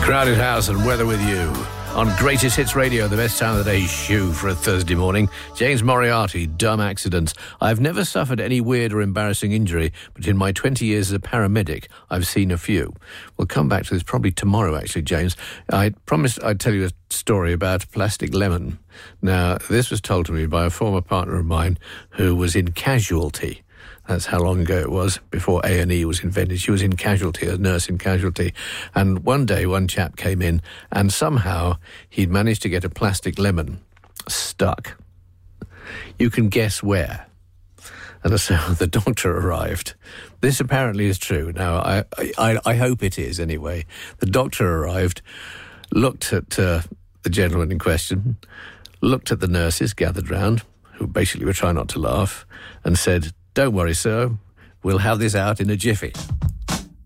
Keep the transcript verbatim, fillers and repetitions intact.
Crowded House and Weather With You. On Greatest Hits Radio, the best time of the day shoe for a Thursday morning. James Moriarty, Dumb Accidents. I've never suffered any weird or embarrassing injury, but in my twenty years as a paramedic, I've seen a few. We'll come back to this probably tomorrow, actually, James. I promised I'd tell you a story about plastic lemon. Now, this was told to me by a former partner of mine who was in Casualty. That's how long ago it was, before A and E was invented. She was in Casualty, a nurse in Casualty. And one day, one chap came in, and somehow he'd managed to get a plastic lemon stuck. You can guess where. And so the doctor arrived. This apparently is true. Now, I, I, I hope it is anyway. The doctor arrived, looked at uh, the gentleman in question, looked at the nurses gathered round, who basically were trying not to laugh, and said, "Don't worry, sir, we'll have this out in a jiffy."